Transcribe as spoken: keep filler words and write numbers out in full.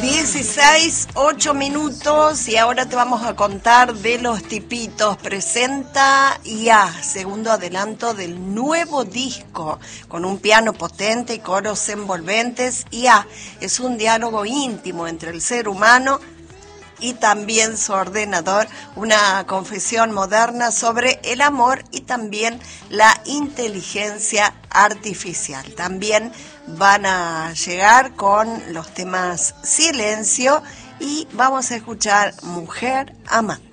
dieciséis, ocho minutos y ahora te vamos a contar de Los Tipitos. Presenta I A, segundo adelanto del nuevo disco, con un piano potente y coros envolventes. I A es un diálogo íntimo entre el ser humano y también su ordenador, una confesión moderna sobre el amor y también la inteligencia artificial. También van a llegar con los temas Silencio y vamos a escuchar Mujer Amante.